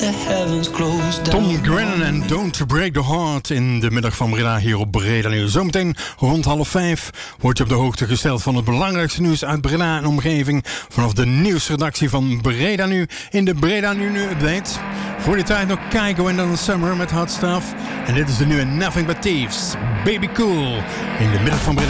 the heavens close down. Tom Grennan en Don't Break the Heart in de middag van Breda hier op Breda Nu. Zometeen rond 4:30 word je op de hoogte gesteld van het belangrijkste nieuws uit Breda en omgeving vanaf de nieuwsredactie van Breda Nu in de Breda Nu update. Voor die tijd nog Kygo and the Summer met Hot Stuff. En dit is de nieuwe Nothing But Thieves, Baby Cool in de middag van Breda.